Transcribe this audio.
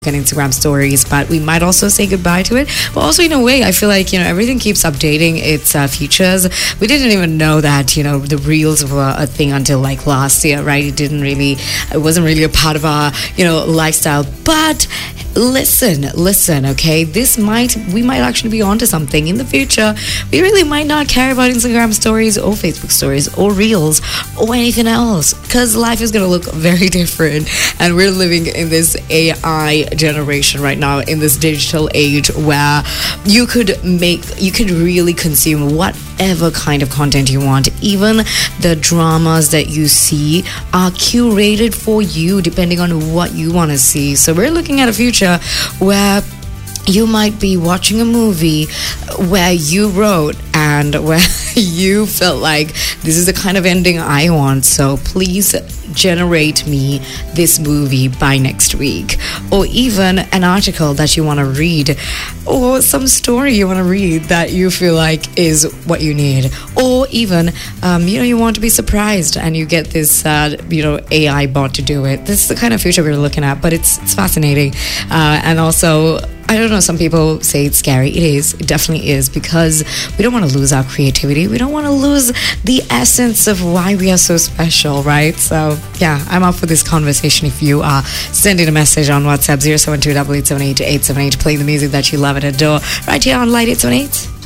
and Instagram stories, but we might also say goodbye to it. But also, in a way, I feel like, everything keeps updating its features. We didn't even know that, the reels were a thing until like last year, right? It wasn't really a part of our, lifestyle. But listen, okay? We might actually be onto something in the future. We really might not care about Instagram stories or Facebook stories or reels or anything else, because life is going to look very different. And we're living in this AI generation right now, in this digital age where you could really consume whatever kind of content you want. Even the dramas that you see are curated for you depending on what you want to see. So we're looking at a future where you might be watching a movie where you wrote and where you felt like this is the kind of ending I want, so please generate me this movie by next week. Or even an article that you want to read, or some story you want to read that you feel like is what you need. Or even, you want to be surprised and you get this, AI bot to do it. This is the kind of future we're looking at, but it's fascinating. And also, I don't know, some people say it's scary. It is. It definitely is, because we don't want to lose our creativity. We don't want to lose the essence of why we are so special, right? So, yeah, I'm up for this conversation. If you are sending a message on WhatsApp, 072 878 878, playing the music that you love and adore, right here on Light 878.